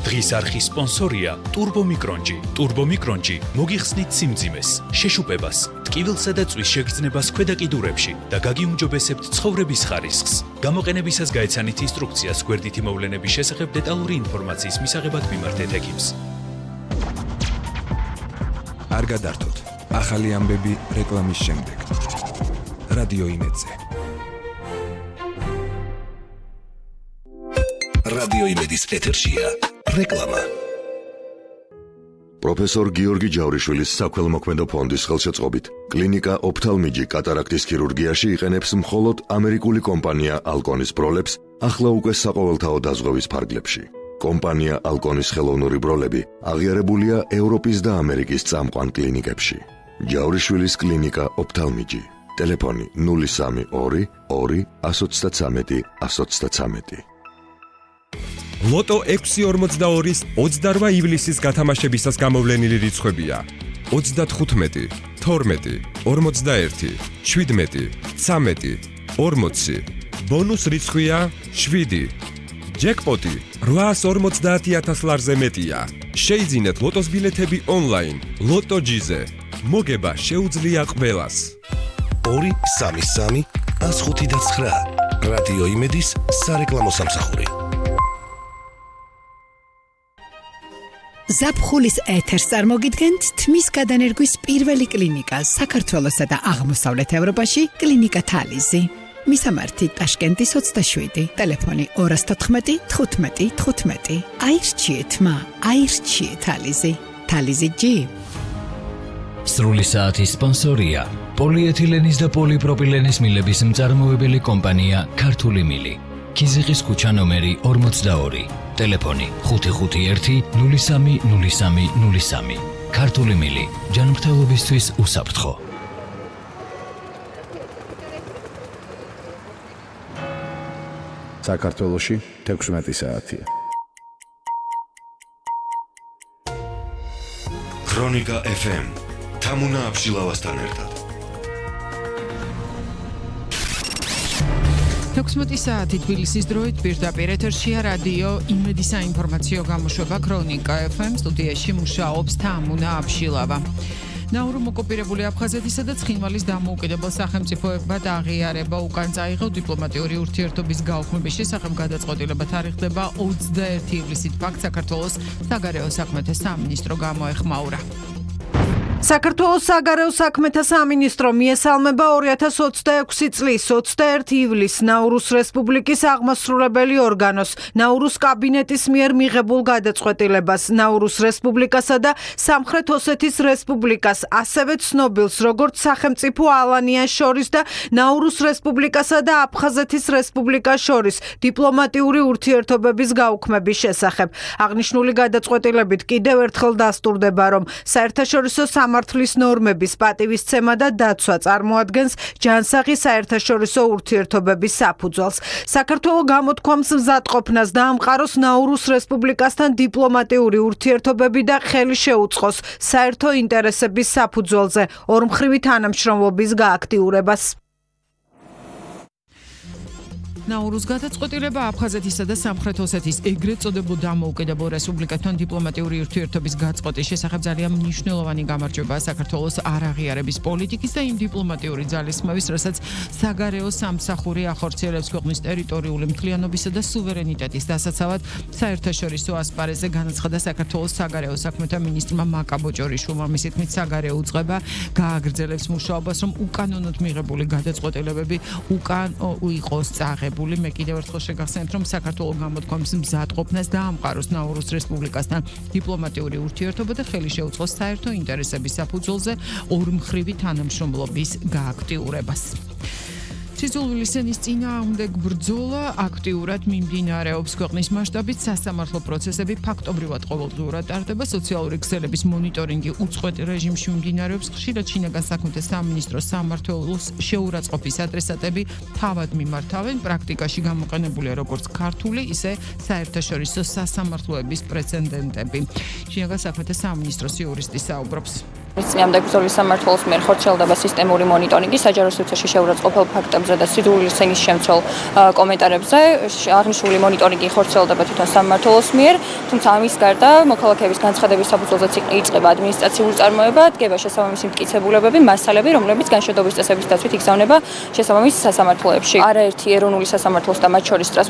დღის არხის სპონსორია ტურბომიკრონჯი. ტურბომიკრონჯი მოგიხსნით სიმძიმეს, შეშუპებას, ტკივილსა და წვის შეგრძნებას ქვედა კიდურებში და გაგიუმჯობესებთ ცხოვრების ხარისხს. გამოყენებისას გაეცანით ინსტრუქციას გვერდითი მოვლენების შესახებ დეტალური ინფორმაციის მისაღებად მიმართეთ ექიმს. არ გადართოთ. ახალი ამბები რეკლამის შემდეგ. რადიო იმედზე. რადიო იმედის ეთერშია რეკლამა. პროფესორ გიორგი ჯავრიშვილის საქველმოქმედო ფონდის ხელშეწყობით კლინიკა ოფთალმიჯი კატარაქტის ქირურგიაში იყენებს მხოლოდ ამერიკული კომპანია ალკონის ბროლებს ახლა უკვე საყოველთაო დაზღვევის ფარგლებში. კომპანია ალკონის ხელოვნური ბროლები აღიარებულია ევროპის და ამერიკის წამყვან კლინიკებში. ჯავრიშვილის კლინიკა ოფთალმიჯი. ტელეფონი 032 2 133 133. ლოტო 642-ის 28 ივლისის გათამაშებისას გამოვლენილი რიცხვებია: 35, 12, 41, 17, 13, 40. ბონუს რიცხვია 7. ჯეკპოტი 850,000 ლარზე მეტია. შეიძინეთ ლოტოს ბილეთები ონლაინ ლოტოჯიზე. მოგება შეუძლია ყველას. 233 105.9 რადიო იმედის სარეკლამო სამსახური. ზაფხულის ეთერს წარმოგიდგენთ თმის გადანერგვის პირველი კლინიკა საქართველოსა და აღმოსავლეთ ევროპაში კლინიკა თალიზი. მისამართი ტაშკენტის 27, ტელეფონი 214 15 15. აირჩიეთ მა, აირჩიეთ თალიზი. თალიზი ჯი. სრული საათის სპონსორია პოლიეთილენის და პოლიპროპილენის მილების მწარმოებელი კომპანია ქართული მილი. ქიზიყის ქუჩა ნომერი 42, ტელეფონი 551 03 03 03. ქართული მილი, ჯანმრთელობისთვის უსაფრთხო. საქართველოში 16 საათია. ქრონიკა FM თამუნა აბშილავასთან ერთად. 16 საათი თბილისის დროით პირდაპირ ეთერშია რადიო იმედის საინფორმაციო გამოშვება ქრონიკა FM. სტუდიაში მუშაობს თამუნა აბშილავა. ნაურუმ ოკუპირებული აფხაზეთისა და ცხინვალის დამოუკიდებელ სახელმწიფოებად აღიარება უკან წაიღო დიპლომატიური ურთიერთობის გაუქმების შესახებ გადაწყვეტილება თარიღდება 21 ივლისით. ფაქტს საქართველოს საგარეო საქმეთა სამინისტრო გამოეხმაურა. საქართველოს საგარეო საქმეთა სამინისტრო მიესალმება 2026 წლის 21 ივლისს ნაურუს რესპუბლიკის აღმასრულებელი ორგანოს ნაურუს კაბინეტის მიერ მიღებულ გადაწყვეტილებას ნაურუს რესპუბლიკასა და სამხრეთ ოსეთის რესპუბლიკას, ასევე ცნობილს როგორც სახელმწიფო ალანიას შორის და ნაურუს რესპუბლიკასა და აფხაზეთის რესპუბლიკას შორის დიპლომატიური ურთიერთობების გაუქმების შესახებ. აღნიშნული გადაწყვეტილებით კიდევ ერთხელ დასტურდება, რომ საერთაშორისო სამართლის ნორმების პატივისცემა და დაცვა წარმოადგენს ჯანსაღი საერთაშორისო ურთიერთობების საფუძველს. საქართველო გამოთქვამს მზადყოფნას დაამყაროს ნაურუს რესპუბლიკასთან დიპლომატიური ურთიერთობები და ხელი შეუწყოს საერთო ინტერესების საფუძველზე ორმხრივი თანამშრომლობის გააქტიურებას. ნაურუს გადაწყვეტილება აფხაზეთისა და სამხრეთ ოსეთის ეგრეთ წოდებულ დამოუკიდებელ რესპუბლიკასთან დიპლომატიური ურთიერთობის გაწყვეტის შესახებ ძალიან მნიშვნელოვანი გამარჯვებაა საქართველოს არაღიარების პოლიტიკის და იმ დიპლომატიური ძალისხმევის, რასაც საგარეო სამსახური ახორციელებს ქვეყნის ტერიტორიული მთლიანობისა და სუვერენიტეტის დასაცავად საერთაშორისო ასპარეზზე, განაცხადა საქართველოს საგარეო საქმეთა მინისტრმა მაკა ბოჭორიშვილმა. მისი თქმით, საგარეო უწყება გააგრძელებს მუშაობას, რომ უკანონოდ მიღებული გადაწყვეტილებები უკან იყოს წაღებული. მე კიდევ ერთხელ შეგახსენებთ, რომ საქართველო გამოთქვამს მზადყოფნას დაამყაროს ნაურუს რესპუბლიკასთან დიპლომატიური ურთიერთობა და ხელი შეუწყოს საერთო ინტერესების საფუძველზე ორმხრივი თანამშრომლობის გააქტიურებას. ჩიზულვილისენის წინააღმდეგ ბრძოლა აქტიურად მიმდინარეობს. ქვეყნის მასშტაბით სასამართლო პროცესები ფაქტობრივად ყოველდღიურად ტარდება. სოციალური ქსელების მონიტორინგი უწყვეტ რეჟიმში მიმდინარეობს. ხშირად შინაგან საქმეთა სამინისტროს სამმართველოს შეურაცხყოფის ადრესატები თავად მიმართავენ. პრაქტიკაში გამოყენებულია როგორც ქართული, ისე საერთაშორისო სასამართლოების პრეცედენტები. შინაგან საქმეთა სამინისტროს იურისტი საუბრობს. წინააღმდეგ ბრძოლის სამმართველოს მიერ ხორციელდება სისტემური მონიტორინგი საჯარო სივრცეში შეურაცხყოფელ ფაქტებზე და სიძულვილის ენის შემცველ კომენტარებზე. აღნიშნული მონიტორინგი ხორციელდება თვითონ სამმართველოს მიერ, თუმცა ამის გარდა მოქალაქეების განცხადების საფუძველზეც იწყება ადმინისტრაციული წარმოება, დგება შესაბამისი მტკიცებულებები, მასალები, რომლებიც განშედობის წესების დაცვით იგზავნება შესაბამის სასამართლოებში. არაერთი ეროვნული სასამართლოს და მათ შორის